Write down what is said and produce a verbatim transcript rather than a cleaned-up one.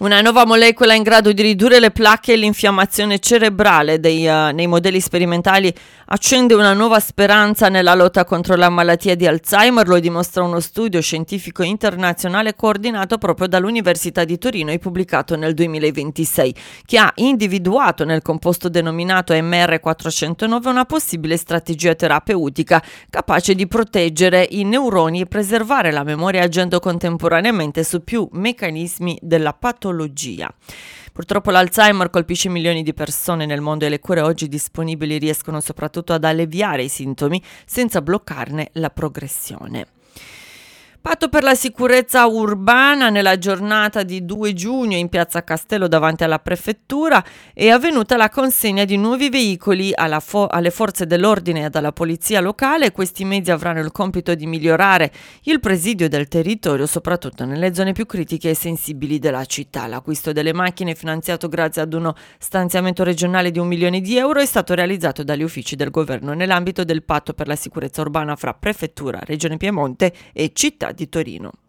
Una nuova molecola in grado di ridurre le placche e l'infiammazione cerebrale dei, uh, nei modelli sperimentali accende una nuova speranza nella lotta contro la malattia di Alzheimer, lo dimostra uno studio scientifico internazionale coordinato proprio dall'Università di Torino e pubblicato nel duemilaventisei, che ha individuato nel composto denominato M R quattrocentonove una possibile strategia terapeutica capace di proteggere i neuroni e preservare la memoria agendo contemporaneamente su più meccanismi della patologia. Purtroppo l'Alzheimer colpisce milioni di persone nel mondo e le cure oggi disponibili riescono soprattutto ad alleviare i sintomi senza bloccarne la progressione. Patto per la sicurezza urbana. Nella giornata di due giugno in piazza Castello davanti alla prefettura è avvenuta la consegna di nuovi veicoli alla fo- alle forze dell'ordine e alla polizia locale. Questi mezzi avranno il compito di migliorare il presidio del territorio, soprattutto nelle zone più critiche e sensibili della città. L'acquisto delle macchine, finanziato grazie ad uno stanziamento regionale di un milione di euro, è stato realizzato dagli uffici del governo nell'ambito del patto per la sicurezza urbana fra prefettura, Regione Piemonte e città di Torino.